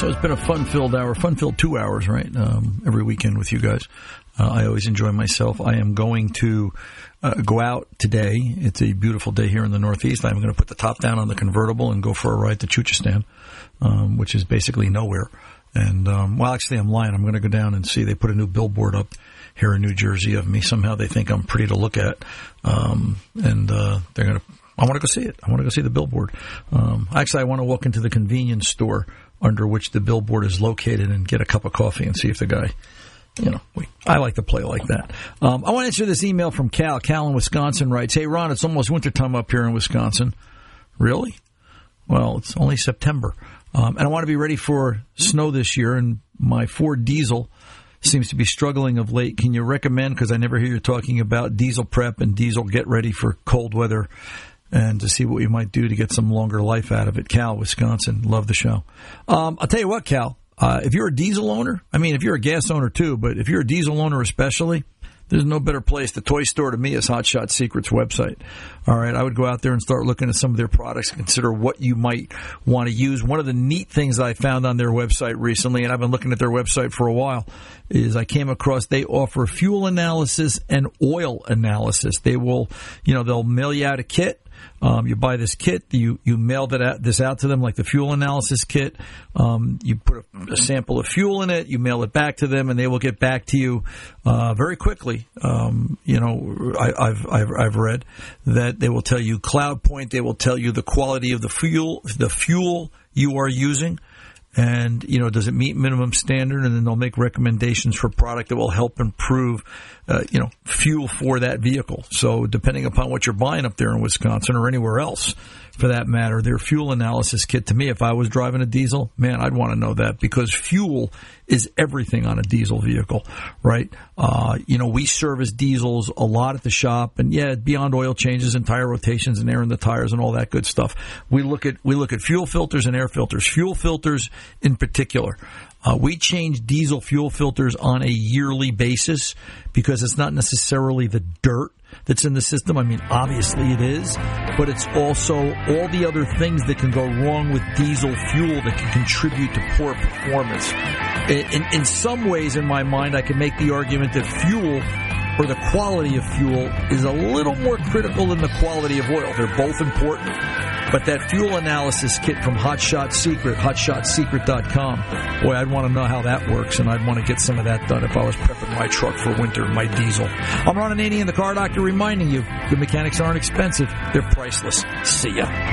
So it's been a fun-filled 2 hours, right? Every weekend with you guys. I always enjoy myself. I am going to go out today. It's a beautiful day here in the Northeast. I'm going to put the top down on the convertible and go for a ride to Chuchistan, which is basically nowhere. And, well, actually, I'm lying. I'm going to go down and see. They put a new billboard up here in New Jersey of me. Somehow they think I'm pretty to look at. And they're going to, I want to go see it. I want to go see the billboard. Actually, I want to walk into the convenience store under which the billboard is located and get a cup of coffee and see if the guy, I like to play like that. I want to answer this email from Cal. Cal in Wisconsin writes, "Hey, Ron, it's almost wintertime up here in Wisconsin." Really? Well, it's only September. And I want to be ready for snow this year, and my Ford diesel seems to be struggling of late. Can you recommend, because I never hear you talking about diesel prep and diesel get ready for cold weather, and to see what you might do to get some longer life out of it. Cal, Wisconsin. Love the show. I'll tell you what, Cal, if you're a diesel owner, I mean, if you're a gas owner too, but if you're a diesel owner especially, there's no better place. The toy store to me is Hot Shot Secret's website. All right, I would go out there and start looking at some of their products and consider what you might want to use. One of the neat things I found on their website recently, and I've been looking at their website for a while, is I came across they offer fuel analysis and oil analysis. They will, they'll mail you out a kit. You buy this kit, you mail this out to them, like the fuel analysis kit. You put a sample of fuel in it, you mail it back to them, and they will get back to you very quickly. I've read that they will tell you cloud point, they will tell you the quality of the fuel you are using. And, does it meet minimum standard? And then they'll make recommendations for product that will help improve, fuel for that vehicle. So depending upon what you're buying up there in Wisconsin or anywhere else, for that matter, their fuel analysis kit, to me, if I was driving a diesel, man, I'd want to know that, because fuel is everything on a diesel vehicle, right? We service diesels a lot at the shop, and beyond oil changes and tire rotations and air in the tires and all that good stuff. We look at fuel filters and air filters. Fuel filters in particular. We change diesel fuel filters on a yearly basis because it's not necessarily the dirt that's in the system. I mean, obviously it is, but it's also all the other things that can go wrong with diesel fuel that can contribute to poor performance. In some ways, in my mind, I can make the argument that fuel, or the quality of fuel, is a little more critical than the quality of oil. They're both important. But that fuel analysis kit from Hot Shot Secret, hotshotsecret.com, boy, I'd want to know how that works, and I'd want to get some of that done if I was prepping my truck for winter, my diesel. I'm Ron Ananian, the Car Doctor, reminding you, good mechanics aren't expensive. They're priceless. See ya.